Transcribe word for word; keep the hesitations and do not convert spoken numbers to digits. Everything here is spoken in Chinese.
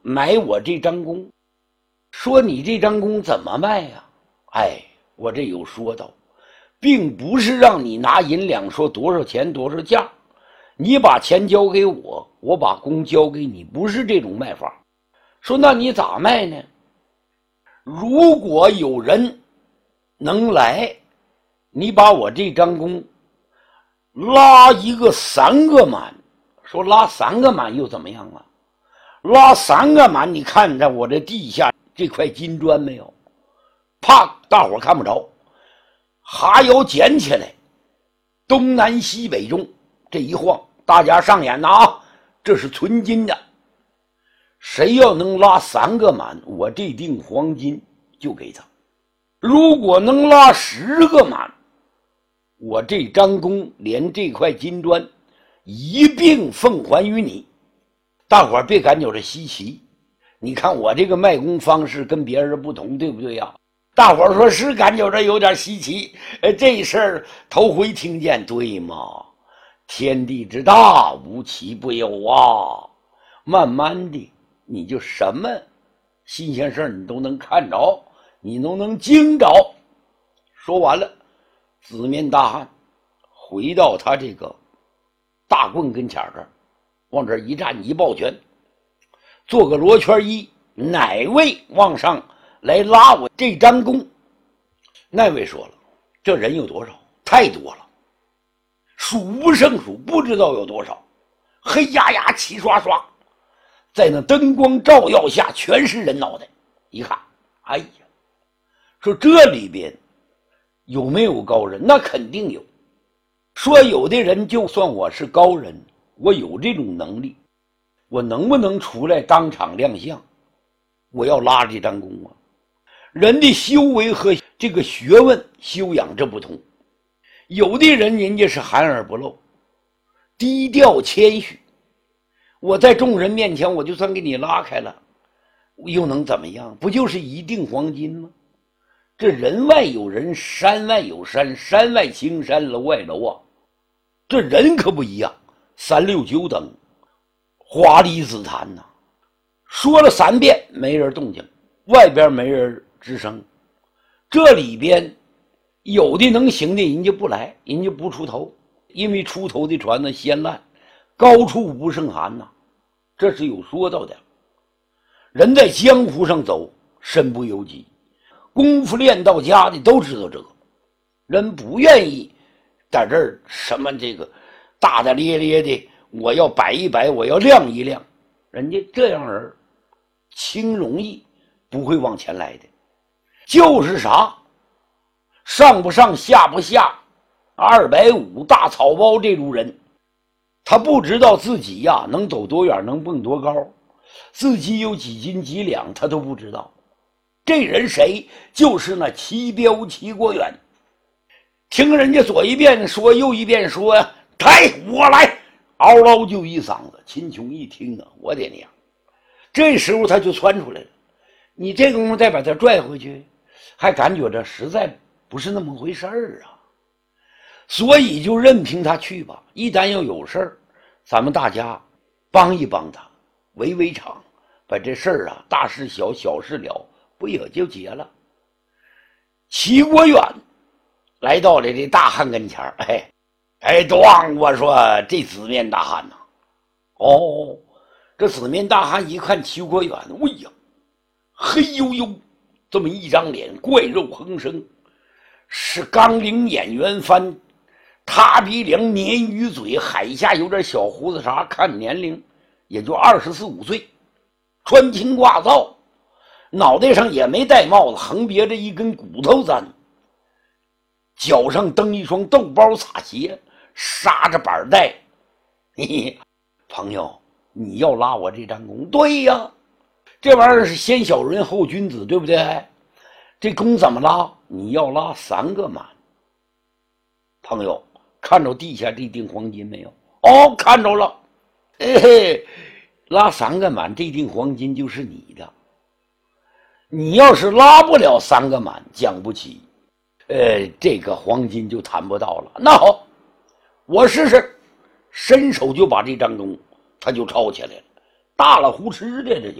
买我这张弓。说你这张弓怎么卖呀？哎，我这有说道，并不是让你拿银两说多少钱多少价，你把钱交给我，我把弓交给你，不是这种卖法。说那你咋卖呢？如果有人能来，你把我这张弓拉一个三个满。说拉三个满又怎么样啊？拉三个满，你看着我这地下这块金砖没有？啪，大伙看不着，哈腰捡起来，东南西北中这一晃，大家上眼呐啊，这是纯金的。谁要能拉三个满，我这锭黄金就给他。如果能拉十个满，我这张弓连这块金砖一并奉还于你。大伙儿别感觉这稀奇，你看我这个卖弓方式跟别人不同，对不对呀？大伙儿说是感觉这有点稀奇，呃，这事儿头回听见，对吗？天地之大，无奇不有啊！慢慢的，你就什么新鲜事儿你都能看着，你都能惊着。说完了，紫面大汉回到他这个大棍跟前儿，往这一站，一抱拳，做个罗圈揖，哪位往上来拉我这张弓？那位说了，这人有多少？太多了，数不胜数，不知道有多少。黑压压，齐刷刷，在那灯光照耀下，全是人脑袋。一看，哎呀，说这里边有没有高人？那肯定有。说有的人，就算我是高人，我有这种能力，我能不能出来当场亮相？我要拉这张弓啊！人的修为和这个学问修养这不同，有的人人家是含而不露，低调谦虚。我在众人面前，我就算给你拉开了，又能怎么样？不就是一锭黄金吗？这人外有人，山外有山，山外青山，楼外楼啊！这人可不一样，三六九等，华丽紫檀呐、啊！说了三遍，没人动静，外边没人吱声。这里边有的能行的，人家不来，人家不出头，因为出头的船呢先烂，高处不胜寒呐、啊，这是有说到的。人在江湖上走，身不由己。功夫练到家的都知道这个，人不愿意在这儿什么这个大大咧咧的，我要摆一摆，我要亮一亮，人家这样人轻容易不会往前来的。就是啥，上不上下不下，二百五大草包这种人，他不知道自己呀能走多远，能蹦多高，自己有几斤几两他都不知道。这人谁？就是那齐彪齐国远。听人家左一遍说，右一遍说，抬我来，嗷嗷就一嗓子。秦琼一听啊，我的娘！这时候他就窜出来了。你这功夫再把他拽回去，还感觉这实在不是那么回事儿啊。所以就任凭他去吧。一旦要有事儿，咱们大家帮一帮他，围围场，把这事儿啊，大事小，小事了，不也就结了。齐国远来到了这大汉跟前儿，哎哎，咣！我说这紫面大汉呐、啊，哦，这紫面大汉一看齐国远，哎呀，黑黝黝这么一张脸，怪肉横生，是钢铃眼圆翻，塌鼻梁，鲶鱼嘴，海下有点小胡子茬，看年龄也就二十四五岁，穿青挂皂。脑袋上也没戴帽子，横别着一根骨头簪，脚上蹬一双豆包擦鞋，刹着板带。嘿嘿，朋友，你要拉我这张弓？对呀，这玩意儿是先小人后君子，对不对？这弓怎么拉？你要拉三个满。朋友，看着地下这锭黄金没有？哦，看着了。嘿嘿，拉三个满，这锭黄金就是你的。你要是拉不了三个满，讲不起，呃，这个黄金就谈不到了。那好，我试试，伸手就把这张弓，他就抄起来了，大了胡吃的这就。